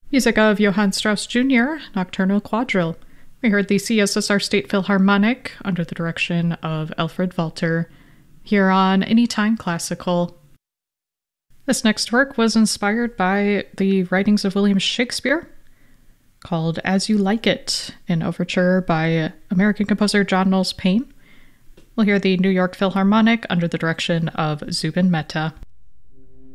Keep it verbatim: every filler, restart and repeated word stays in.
Music of Johann Strauss Junior, Nocturnal Quadrille. We heard the C S S R State Philharmonic under the direction of Alfred Walter, here on Anytime Classical. This next work was inspired by the writings of William Shakespeare, called As You Like It, an overture by American composer John Knowles Paine. We'll hear the New York Philharmonic under the direction of Zubin Mehta.